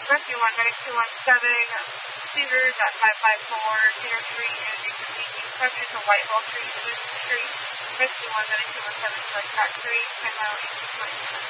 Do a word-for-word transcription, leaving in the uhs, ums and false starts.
Rescue one, Medic two one seven, Cedars at five five four, Cedar Street, Unity fifteen, subject to Whitehall Street, Cedar Street, Rescue one, Medic two one seven, Select Track three, ten mile, eighteen twenty-seven.